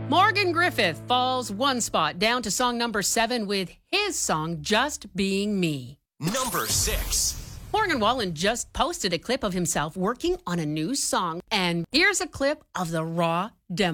Morgan Griffith falls one spot down to song number 7 with his song Just Being Me. Number 6. Morgan Wallen just posted a clip of himself working on a new song, and here's a clip of the raw demo.